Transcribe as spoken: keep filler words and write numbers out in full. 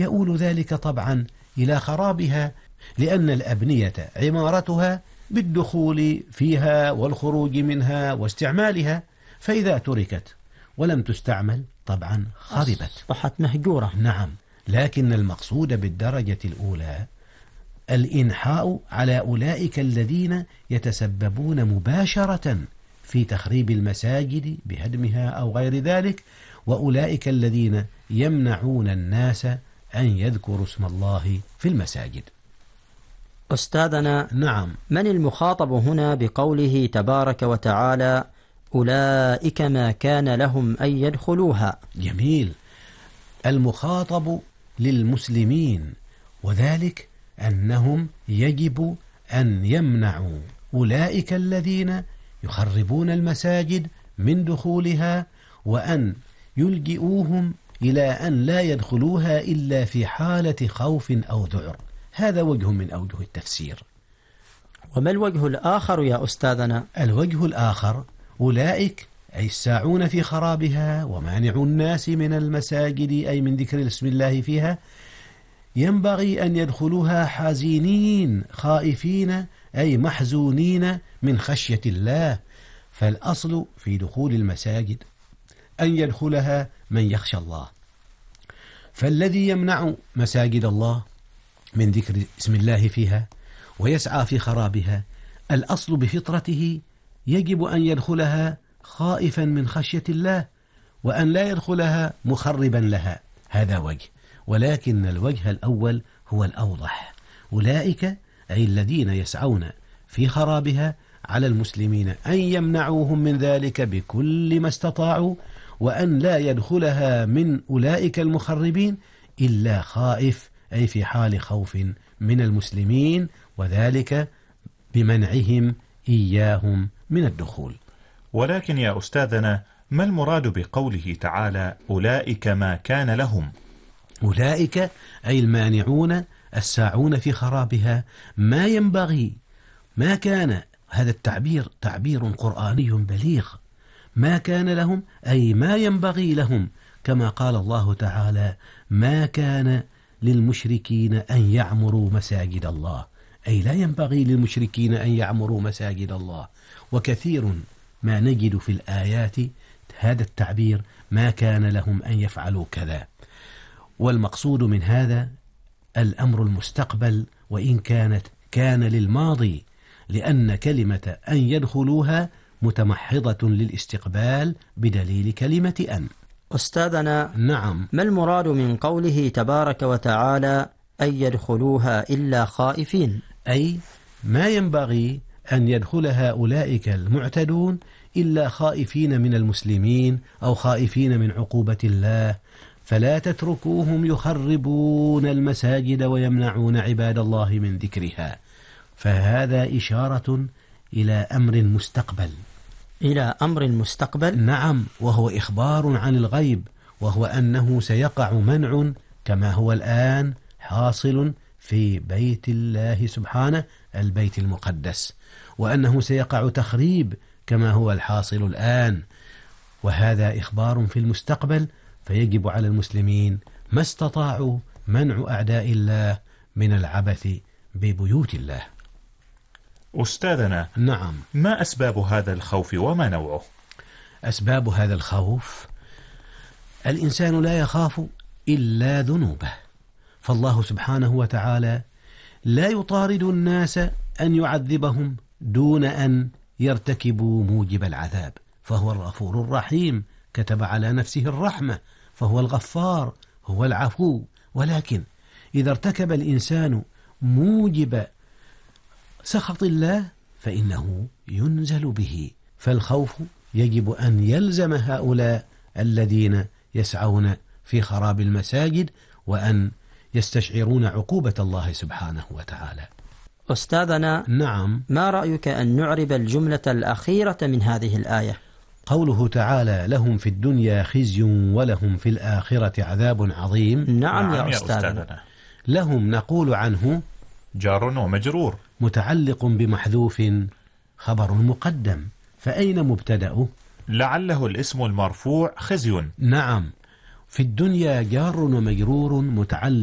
يؤول ذلك طبعا إلى خرابها، لأن الأبنية عمارتها بالدخول فيها والخروج منها واستعمالها، فإذا تركت ولم تستعمل طبعا خربت، أصبحت مهجورة. نعم، لكن المقصود بالدرجة الأولى الإنحاء على أولئك الذين يتسببون مباشرة في تخريب المساجد بهدمها أو غير ذلك، وأولئك الذين يمنعون الناس أن يذكروا اسم الله في المساجد. أستاذنا، نعم، من المخاطب هنا بقوله تبارك وتعالى أولئك ما كان لهم أن يدخلوها؟ جميل. المخاطب للمسلمين، وذلك أنهم يجب أن يمنعوا أولئك الذين يخربون المساجد من دخولها، وأن يلجئوهم إلى أن لا يدخلوها إلا في حالة خوف أو ذعر. هذا وجه من أوجه التفسير. وما الوجه الآخر يا أستاذنا؟ الوجه الآخر أولئك أي الساعون في خرابها ومانعوا الناس من المساجد أي من ذكر اسم الله فيها، ينبغي أن يدخلوها حزينين خائفين أي محزونين من خشية الله. فالأصل في دخول المساجد أن يدخلها من يخشى الله، فالذي يمنع مساجد الله من ذكر اسم الله فيها ويسعى في خرابها الأصل بفطرته يجب أن يدخلها خائفا من خشية الله، وأن لا يدخلها مخربا لها. هذا وجه، ولكن الوجه الأول هو الأوضح. أولئك أي الذين يسعون في خرابها على المسلمين أن يمنعوهم من ذلك بكل ما استطاعوا، وأن لا يدخلها من أولئك المخربين إلا خائف أي في حال خوف من المسلمين، وذلك بمنعهم إياهم من الدخول. ولكن يا أستاذنا، ما المراد بقوله تعالى أولئك ما كان لهم؟ أولئك أي المانعون الساعون في خرابها ما ينبغي، ما كان، هذا التعبير تعبير قرآني بليغ، ما كان لهم أي ما ينبغي لهم، كما قال الله تعالى ما كان للمشركين أن يعمروا مساجد الله، أي لا ينبغي للمشركين أن يعمروا مساجد الله. وكثير ما نجد في الآيات هذا التعبير ما كان لهم أن يفعلوا كذا، والمقصود من هذا الأمر المستقبل، وإن كانت كان للماضي، لأن كلمة أن يدخلوها متمحضة للاستقبال بدليل كلمة أن. أستاذنا، نعم، ما المراد من قوله تبارك وتعالى أن يدخلوها إلا خائفين؟ أي ما ينبغي أن يدخلها أولئك المعتدون إلا خائفين من المسلمين أو خائفين من عقوبة الله، فلا تتركوهم يخربون المساجد ويمنعون عباد الله من ذكرها. فهذا إشارة إلى أمر مستقبل. إلى أمر مستقبل؟ نعم، وهو إخبار عن الغيب، وهو أنه سيقع منع كما هو الآن حاصل في بيت الله سبحانه البيت المقدس، وأنه سيقع تخريب كما هو الحاصل الآن، وهذا إخبار في المستقبل، فيجب على المسلمين ما استطاعوا منع أعداء الله من العبث ببيوت الله. أستاذنا، نعم، ما أسباب هذا الخوف وما نوعه؟ أسباب هذا الخوف الإنسان لا يخاف إلا ذنوبه، فالله سبحانه وتعالى لا يطارد الناس أن يعذبهم دون أن يرتكبوا موجب العذاب، فهو الغفور الرحيم، كتب على نفسه الرحمة، فهو الغفار، هو العفو. ولكن إذا ارتكب الإنسان موجب سخط الله فإنه ينزل به، فالخوف يجب أن يلزم هؤلاء الذين يسعون في خراب المساجد، وأن يستشعرون عقوبة الله سبحانه وتعالى. أستاذنا، نعم، ما رأيك أن نعرب الجملة الأخيرة من هذه الآية؟ قوله تعالى لهم في الدنيا خزي ولهم في الآخرة عذاب عظيم. نعم, نعم يا, يا أستاذنا. أستاذنا. لهم نقول عنه جار ومجرور متعلق بمحذوف خبر مقدم، فأين مبتدأه؟ لعله الاسم المرفوع خزي. نعم، في الدنيا جار ومجرور متعلق